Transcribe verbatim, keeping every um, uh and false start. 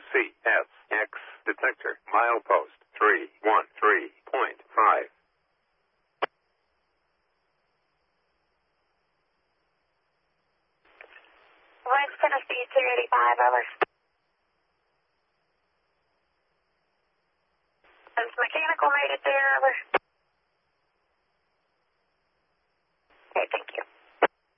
C S X detector, milepost three one three point five. West Tennessee two eighty-five, over. Has mechanical made it there, over?